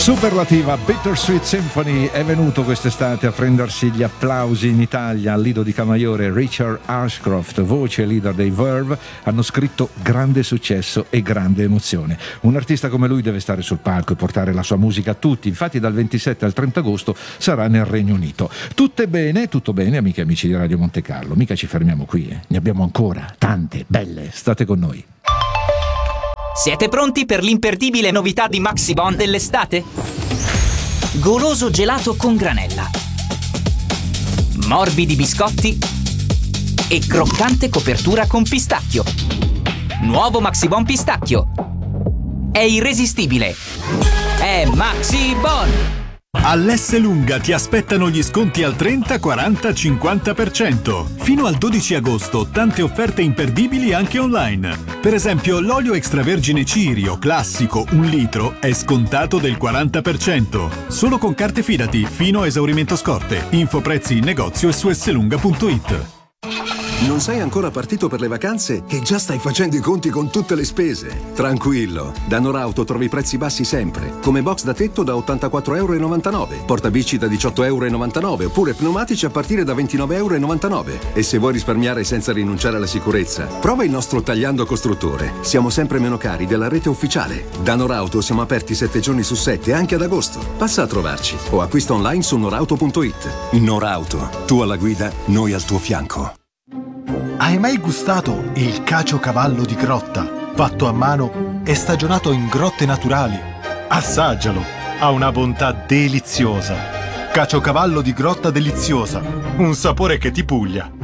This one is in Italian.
Superlativa Bittersweet Symphony è venuto quest'estate a prendersi gli applausi in Italia al Lido di Camaiore. Richard Ashcroft, voce e leader dei Verve, hanno scritto grande successo e grande emozione. Un artista come lui deve stare sul palco e portare la sua musica a tutti. Infatti dal 27 al 30 agosto sarà nel Regno Unito. Tutto bene amiche e amici di Radio Monte Carlo, mica ci fermiamo qui, ne abbiamo ancora tante belle, state con noi. Siete pronti per l'imperdibile novità di Maxibon dell'estate? Goloso gelato con granella, morbidi biscotti e croccante copertura con pistacchio. Nuovo Maxibon pistacchio. È irresistibile. È Maxibon! All'Esselunga ti aspettano gli sconti al 30, 40, 50%. Fino al 12 agosto tante offerte imperdibili anche online. Per esempio l'olio extravergine Cirio classico 1 litro è scontato del 40%. Solo con carte Fidati fino a esaurimento scorte. Info prezzi in negozio e su esselunga.it. Non sei ancora partito per le vacanze e già stai facendo i conti con tutte le spese? Tranquillo, da Norauto trovi prezzi bassi sempre, come box da tetto da €84,99, portabici da €18,99 oppure pneumatici a partire da €29,99. E se vuoi risparmiare senza rinunciare alla sicurezza, prova il nostro Tagliando Costruttore. Siamo sempre meno cari della rete ufficiale. Da Norauto siamo aperti 7 giorni su 7 anche ad agosto. Passa a trovarci o acquista online su norauto.it. Norauto, tu alla guida, noi al tuo fianco. Hai mai gustato il caciocavallo di grotta, fatto a mano e stagionato in grotte naturali? Assaggialo, ha una bontà deliziosa. Caciocavallo di grotta deliziosa, un sapore che ti puglia.